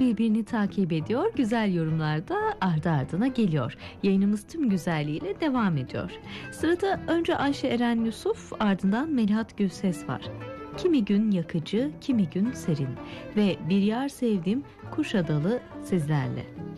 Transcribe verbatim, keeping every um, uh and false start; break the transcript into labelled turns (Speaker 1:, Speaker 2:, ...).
Speaker 1: birbirini takip ediyor, güzel yorumlar da ardı ardına geliyor. Yayınımız tüm güzelliğiyle devam ediyor. Sırada önce Ayşe Eren Yusuf, ardından Melihat Gülses var. Kimi gün yakıcı, kimi gün serin ve bir yar sevdim Kuşadalı sizlerle.